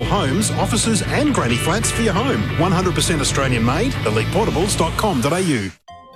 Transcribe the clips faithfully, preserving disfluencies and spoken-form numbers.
homes, offices and granny flats for your home. one hundred percent Australian made, elite portables dot com dot a u.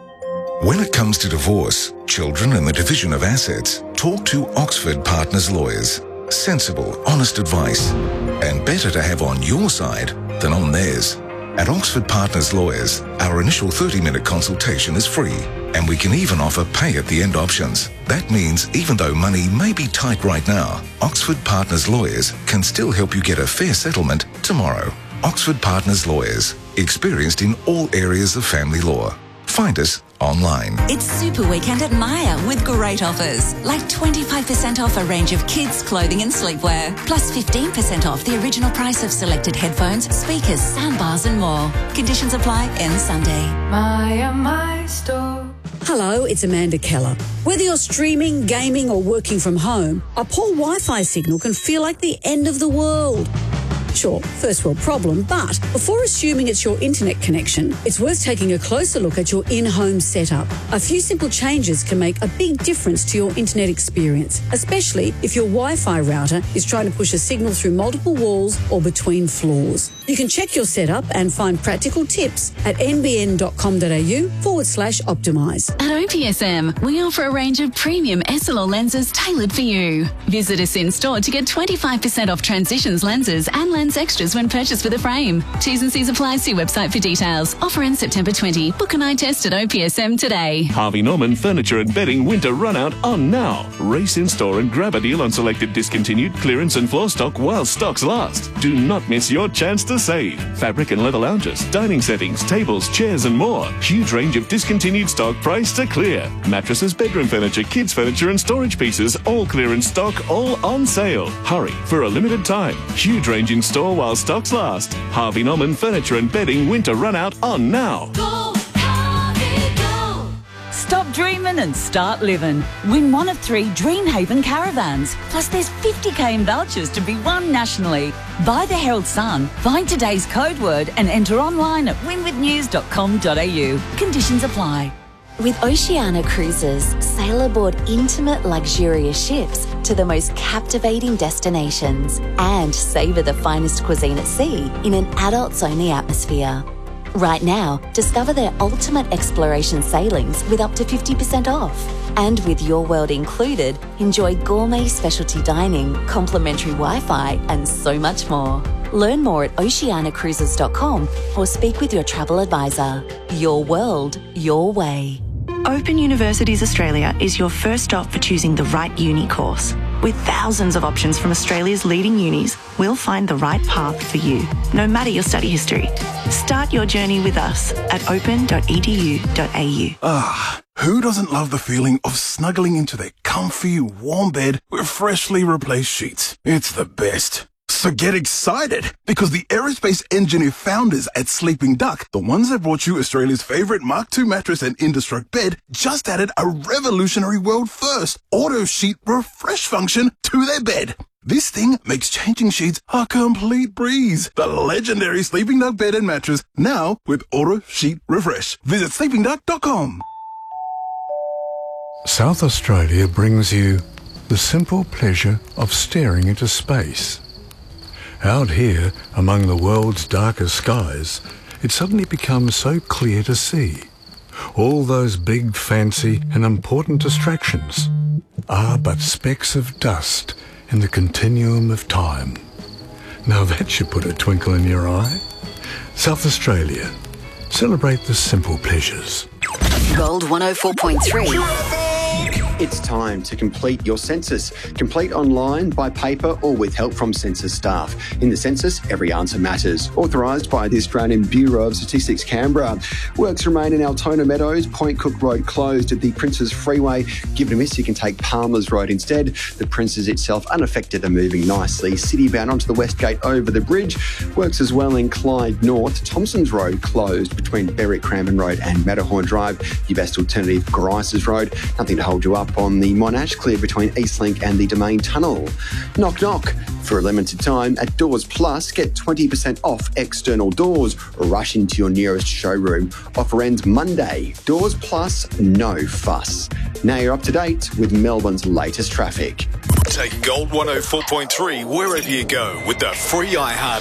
When it comes to divorce, children and the division of assets, talk to Oxford Partners Lawyers. Sensible, honest advice. And better to have on your side than on theirs. At Oxford Partners Lawyers, our initial thirty-minute consultation is free, and we can even offer pay-at-the-end options. That means even though money may be tight right now, Oxford Partners Lawyers can still help you get a fair settlement tomorrow. Oxford Partners Lawyers, experienced in all areas of family law. Find us online. It's Super Weekend at Myer with great offers, like twenty-five percent off a range of kids' clothing and sleepwear, plus fifteen percent off the original price of selected headphones, speakers, soundbars and more. Conditions apply end Sunday. Myer, my store. Hello, it's Amanda Keller. Whether you're streaming, gaming or working from home, a poor Wi-Fi signal can feel like the end of the world. Sure, first world problem, but before assuming it's your internet connection, it's worth taking a closer look at your in-home setup. A few simple changes can make a big difference to your internet experience, especially if your Wi-Fi router is trying to push a signal through multiple walls or between floors. You can check your setup and find practical tips at nbn.com.au forward slash optimise. At O P S M, we offer a range of premium S L R lenses tailored for you. Visit us in store to get twenty-five percent off Transitions lenses and lens extras when purchased with a frame. T's and C's apply. See website for details. Offer ends September twentieth. Book an eye test at O P S M today. Harvey Norman Furniture and Bedding Winter Run Out on now. Race in store and grab a deal on selected discontinued clearance and floor stock while stocks last. Do not miss your chance to save. Fabric and leather lounges, dining settings, tables, chairs and more. Huge range of discontinued stock priced to clear. Mattresses, bedroom furniture, kids furniture and storage pieces, all clearance stock, all on sale. Hurry for a limited time. Huge range in store while stocks last. Harvey Norman Furniture and Bedding Winter Run Out on now. Go, Harvey, go. Stop dreaming and start living. Win one of three Dreamhaven caravans. Plus there's fifty k in vouchers to be won nationally. Buy the Herald Sun, find today's code word and enter online at win with news dot com dot a u. Conditions apply. With Oceania Cruises, sail aboard intimate, luxurious ships to the most captivating destinations and savour the finest cuisine at sea in an adults-only atmosphere. Right now, discover their ultimate exploration sailings with up to fifty percent off. And with Your World included, enjoy gourmet specialty dining, complimentary Wi-Fi and so much more. Learn more at oceania cruises dot com or speak with your travel advisor. Your world, your way. Open Universities Australia is your first stop for choosing the right uni course. With thousands of options from Australia's leading unis, we'll find the right path for you, no matter your study history. Start your journey with us at open dot e d u dot a u. Ah, who doesn't love the feeling of snuggling into their comfy, warm bed with freshly replaced sheets? It's the best. So get excited, because the aerospace engineer founders at Sleeping Duck, the ones that brought you Australia's favourite Mark two mattress and Indestroke bed, just added a revolutionary world first auto sheet refresh function to their bed. This thing makes changing sheets a complete breeze. The legendary Sleeping Duck bed and mattress, now with auto sheet refresh. Visit sleeping duck dot com. South Australia brings you the simple pleasure of staring into space. Out here, among the world's darkest skies, it suddenly becomes so clear to see. All those big, fancy and important distractions are but specks of dust in the continuum of time. Now that should put a twinkle in your eye. South Australia. Celebrate the simple pleasures. Gold one oh four point three. It's time to complete your census. Complete online, by paper or with help from census staff. In the census, every answer matters. Authorised by the Australian Bureau of Statistics, Canberra. Works remain in Altona Meadows. Point Cook Road closed at the Princes Freeway. Give it a miss, you can take Palmers Road instead. The Princes itself unaffected and moving nicely. City bound onto the West Gate over the bridge. Works as well in Clyde North. Thompson's Road closed between Berwick Cranbourne Road and Matterhorn Drive. Your best alternative, Grices Road. Nothing to hold you up on the Monash, clear between Eastlink and the Domain Tunnel. Knock knock. For a limited time at Doors Plus, get twenty percent off external doors. Rush into your nearest showroom. Offer ends Monday. Doors Plus, no fuss. Now you're up to date with Melbourne's latest traffic. Take Gold one oh four point three wherever you go with the free iHeart